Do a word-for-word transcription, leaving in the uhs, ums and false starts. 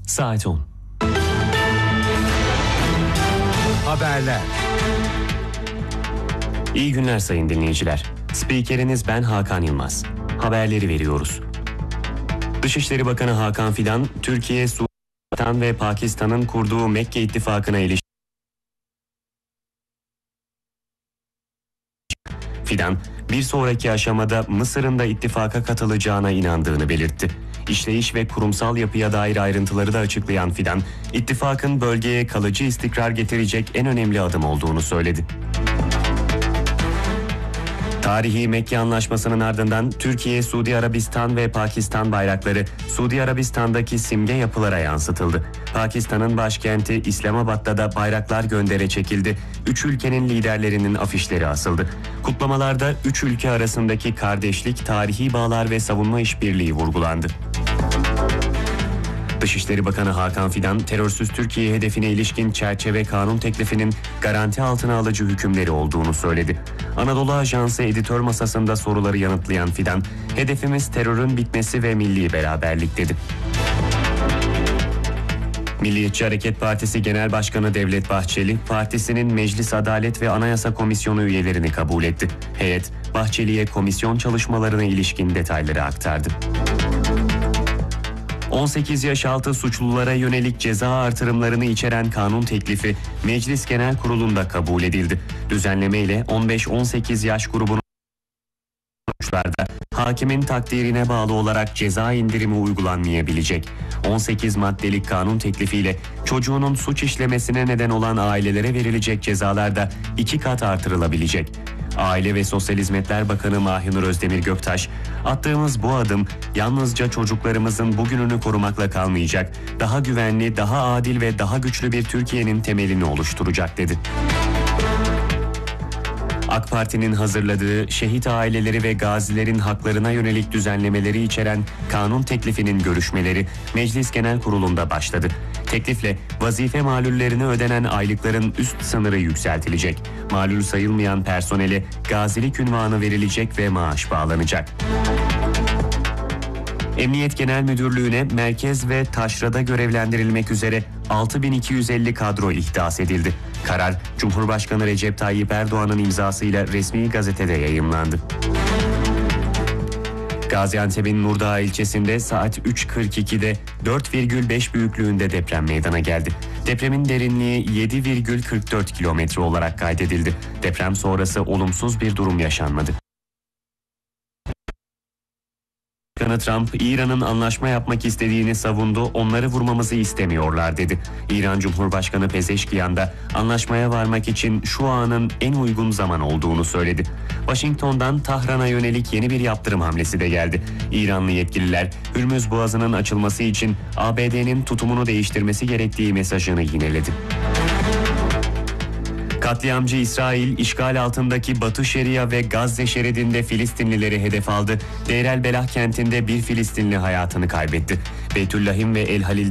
Saat on. Haberler. İyi günler sayın dinleyiciler. Spikeriniz ben Hakan Yılmaz. Haberleri veriyoruz. Dışişleri Bakanı Hakan Fidan, Türkiye, Sudan ve Pakistan'ın kurduğu Mekke İttifakı'na ilişkin Fidan, bir sonraki aşamada Mısır'ın da ittifaka katılacağına inandığını belirtti. İşleyiş ve kurumsal yapıya dair ayrıntıları da açıklayan Fidan, ittifakın bölgeye kalıcı istikrar getirecek en önemli adım olduğunu söyledi. Tarihi Mekke Anlaşması'nın ardından Türkiye, Suudi Arabistan ve Pakistan bayrakları Suudi Arabistan'daki simge yapılara yansıtıldı. Pakistan'ın başkenti İslamabad'da da bayraklar göndere çekildi. Üç ülkenin liderlerinin afişleri asıldı. Kutlamalarda üç ülke arasındaki kardeşlik, tarihi bağlar ve savunma işbirliği vurgulandı. Dışişleri Bakanı Hakan Fidan, terörsüz Türkiye hedefine ilişkin çerçeve kanun teklifinin garanti altına alıcı hükümleri olduğunu söyledi. Anadolu Ajansı editör masasında soruları yanıtlayan Fidan, hedefimiz terörün bitmesi ve milli beraberlik dedi. Milliyetçi Hareket Partisi Genel Başkanı Devlet Bahçeli, partisinin Meclis Adalet ve Anayasa Komisyonu üyelerini kabul etti. Heyet, Bahçeli'ye komisyon çalışmalarına ilişkin detayları aktardı. on sekiz yaş altı suçlulara yönelik ceza artırımlarını içeren kanun teklifi Meclis Genel Kurulu'nda kabul edildi. Düzenleme ile on beş on sekiz yaş grubunun suçlarda hakimin takdirine bağlı olarak ceza indirimi uygulanmayabilecek. on sekiz maddelik kanun teklifiyle çocuğunun suç işlemesine neden olan ailelere verilecek cezalar da iki kat artırılabilecek. Aile ve Sosyal Hizmetler Bakanı Mahinur Özdemir Göktaş, attığımız bu adım yalnızca çocuklarımızın bugününü korumakla kalmayacak, daha güvenli, daha adil ve daha güçlü bir Türkiye'nin temelini oluşturacak dedi. AK Parti'nin hazırladığı şehit aileleri ve gazilerin haklarına yönelik düzenlemeleri içeren kanun teklifinin görüşmeleri Meclis Genel Kurulu'nda başladı. Teklifle vazife malullerine ödenen aylıkların üst sınırı yükseltilecek. Malul sayılmayan personele gazilik unvanı verilecek ve maaş bağlanacak. Emniyet Genel Müdürlüğü'ne merkez ve taşrada görevlendirilmek üzere altı bin iki yüz elli kadro ihdas edildi. Karar, Cumhurbaşkanı Recep Tayyip Erdoğan'ın imzasıyla resmi gazetede yayımlandı. Gaziantep'in Nurdağ ilçesinde saat üç kırk ikide dört virgül beş büyüklüğünde deprem meydana geldi. Depremin derinliği yedi virgül kırk dört kilometre olarak kaydedildi. Deprem sonrası olumsuz bir durum yaşanmadı. Başkanı Trump, İran'ın anlaşma yapmak istediğini savundu, onları vurmamızı istemiyorlar dedi. İran Cumhurbaşkanı Pezeşkiyan da anlaşmaya varmak için şu anın en uygun zaman olduğunu söyledi. Washington'dan Tahran'a yönelik yeni bir yaptırım hamlesi de geldi. İranlı yetkililer, Hürmüz Boğazı'nın açılması için A B D'nin tutumunu değiştirmesi gerektiği mesajını yineledi. Katliamcı İsrail, işgal altındaki Batı Şeria ve Gazze şeridinde Filistinlileri hedef aldı. Deir el Belah kentinde bir Filistinli hayatını kaybetti. Beytüllahim ve El Halil